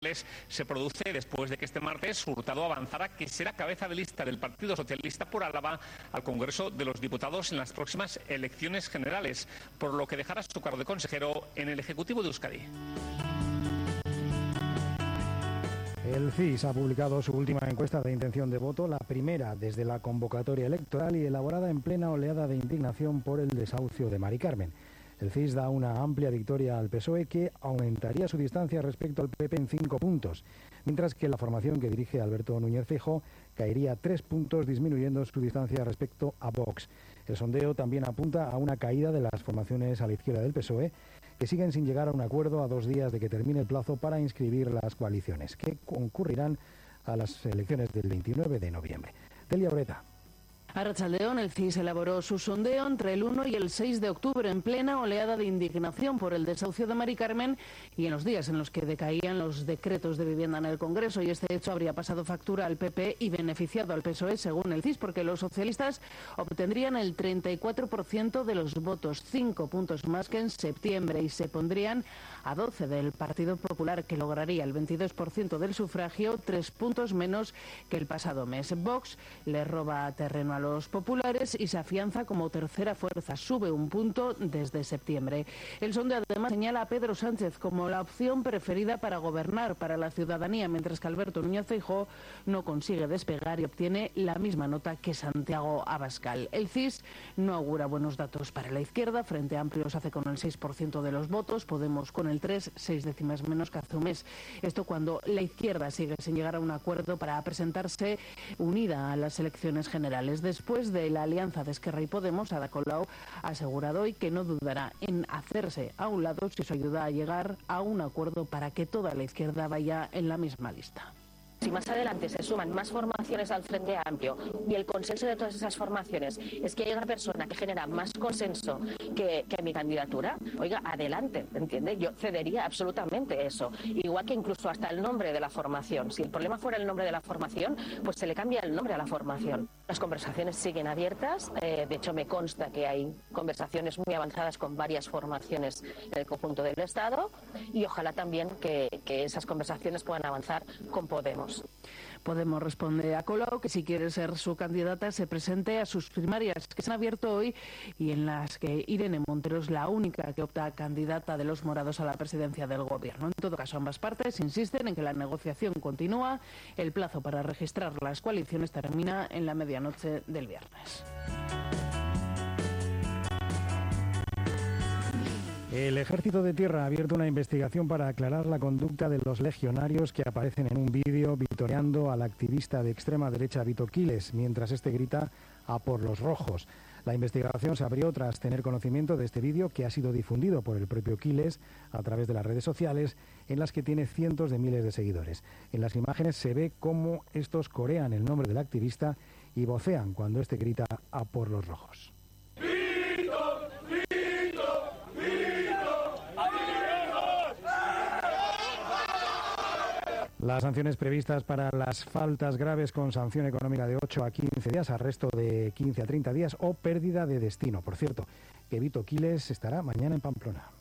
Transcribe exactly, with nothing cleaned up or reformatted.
se produce después de que este martes Hurtado avanzara que será cabeza de lista del Partido Socialista por Álava al Congreso de los Diputados en las próximas elecciones generales, por lo que dejará su cargo de consejero en el Ejecutivo de Euskadi. El C I S ha publicado su última encuesta de intención de voto, la primera desde la convocatoria electoral y elaborada en plena oleada de indignación por el desahucio de Mari Carmen. El C I S da una amplia victoria al P S O E que aumentaría su distancia respecto al P P en cinco puntos, mientras que la formación que dirige Alberto Núñez Feijóo caería tres puntos, disminuyendo su distancia respecto a Vox. El sondeo también apunta a una caída de las formaciones a la izquierda del P S O E, que siguen sin llegar a un acuerdo a dos días de que termine el plazo para inscribir las coaliciones, que concurrirán a las elecciones del veintinueve de noviembre. Delia Oreta. Arratsaldeon, el C I S elaboró su sondeo entre el uno y el seis de octubre en plena oleada de indignación por el desahucio de Mari Carmen y en los días en los que decaían los decretos de vivienda en el Congreso, y este hecho habría pasado factura al P P y beneficiado al P S O E según el C I S, porque los socialistas obtendrían el treinta y cuatro por ciento de los votos, cinco puntos más que en septiembre, y se pondrían a doce del Partido Popular, que lograría el veintidós por ciento del sufragio, tres puntos menos que el pasado mes. Vox le roba terreno a los populares y se afianza como tercera fuerza, sube un punto desde septiembre. El sondeo además señala a Pedro Sánchez como la opción preferida para gobernar para la ciudadanía, mientras que Alberto Núñez Feijóo no consigue despegar y obtiene la misma nota que Santiago Abascal. El C I S no augura buenos datos para la izquierda. Frente Amplio se hace con el seis por ciento de los votos, Podemos con el tres, seis décimas menos que hace un mes. Esto cuando la izquierda sigue sin llegar a un acuerdo para presentarse unida a las elecciones generales. Después de la alianza de Esquerra y Podemos, Ada Colau ha asegurado hoy que no dudará en hacerse a un lado si eso ayuda a llegar a un acuerdo para que toda la izquierda vaya en la misma lista. Si más adelante se suman más formaciones al Frente Amplio y el consenso de todas esas formaciones es que hay una persona que genera más consenso que, que mi candidatura, oiga, adelante, ¿entiende? Yo cedería absolutamente eso. Igual que incluso hasta el nombre de la formación. Si el problema fuera el nombre de la formación, pues se le cambia el nombre a la formación. Las conversaciones siguen abiertas. Eh, de hecho, me consta que hay conversaciones muy avanzadas con varias formaciones en el conjunto del Estado y ojalá también que, que esas conversaciones puedan avanzar con Podemos. Podemos responde a Colau que si quiere ser su candidata se presente a sus primarias que se han abierto hoy y en las que Irene Montero es la única que opta a candidata de los morados a la presidencia del gobierno. En todo caso, ambas partes insisten en que la negociación continúa. El plazo para registrar las coaliciones termina en la medianoche del viernes. El Ejército de Tierra ha abierto una investigación para aclarar la conducta de los legionarios que aparecen en un vídeo vitoreando al activista de extrema derecha Vito Quiles, mientras este grita a por los rojos. La investigación se abrió tras tener conocimiento de este vídeo, que ha sido difundido por el propio Quiles a través de las redes sociales, en las que tiene cientos de miles de seguidores. En las imágenes se ve cómo estos corean el nombre del activista y vocean cuando este grita a por los rojos. Las sanciones previstas para las faltas graves con sanción económica de ocho a quince días, arresto de quince a treinta días o pérdida de destino. Por cierto, que Vito Quiles estará mañana en Pamplona.